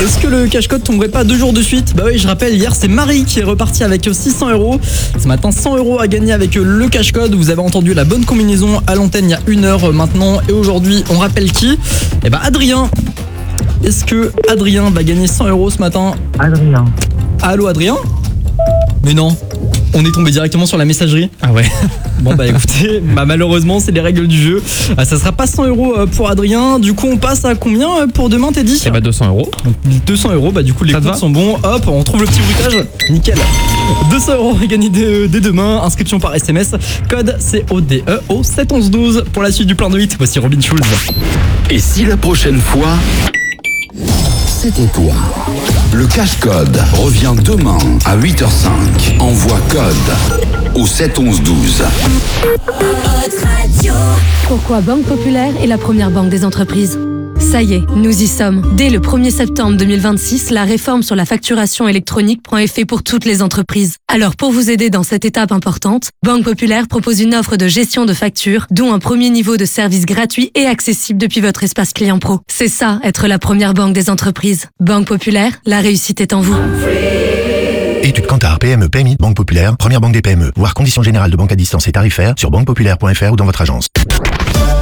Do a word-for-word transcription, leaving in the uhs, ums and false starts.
Est-ce que le cache-code tomberait pas deux jours de suite? Bah oui, je rappelle, hier c'est Marie qui est repartie avec six cents euros. Ce matin, cent euros à gagner avec le cache-code. Vous avez entendu la bonne combinaison à l'antenne il y a une heure maintenant. Et aujourd'hui, on rappelle qui? Eh bah Adrien. Est-ce que Adrien va gagner cent euros ce matin? Adrien. Allô Adrien? Mais non, on est tombé directement sur la messagerie. Ah ouais. Bon bah écoutez, bah malheureusement c'est les règles du jeu. Ah, ça sera pas cent euros pour Adrien. Du coup on passe à combien pour demain, Teddy? Eh bah deux cents euros. deux cents euros, bah du coup les Ça te comptes va sont bons. Hop, on trouve le petit bruitage. Nickel. deux cents euros à gagner dès, dès demain. Inscription par S M S. Code C O D E au sept onze douze pour la suite du plein de huit. Voici Robin Schulz. Et si la prochaine fois, c'était toi? Le cache-code revient demain à huit heures cinq. Envoie code au sept onze douze. Pourquoi Banque Populaire est la première banque des entreprises? Ça y est, nous y sommes. Dès le premier septembre deux mille vingt-six, la réforme sur la facturation électronique prend effet pour toutes les entreprises. Alors pour vous aider dans cette étape importante, Banque Populaire propose une offre de gestion de factures, dont un premier niveau de service gratuit et accessible depuis votre espace client pro. C'est ça, être la première banque des entreprises. Banque Populaire, la réussite est en vous. Étude Kantar, P M E, P M I, Banque Populaire, première banque des P M E. Voir conditions générales de banque à distance et tarifaires sur banque populaire point f r ou dans votre agence.